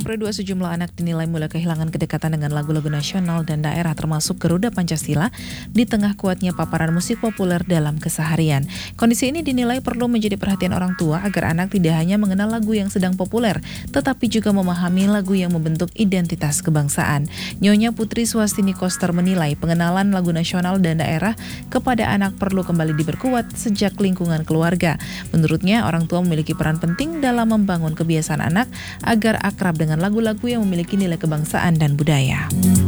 2022, sejumlah anak dinilai mulai kehilangan kedekatan dengan lagu-lagu nasional dan daerah termasuk Garuda Pancasila di tengah kuatnya paparan musik populer dalam keseharian. Kondisi ini dinilai perlu menjadi perhatian orang tua agar anak tidak hanya mengenal lagu yang sedang populer, tetapi juga memahami lagu yang membentuk identitas kebangsaan. Nyonya Putri Swastini Koster menilai pengenalan lagu nasional dan daerah kepada anak perlu kembali diperkuat sejak lingkungan keluarga. Menurutnya, orang tua memiliki peran penting dalam membangun kebiasaan anak agar akrab dengan lagu-lagu yang memiliki nilai kebangsaan dan budaya.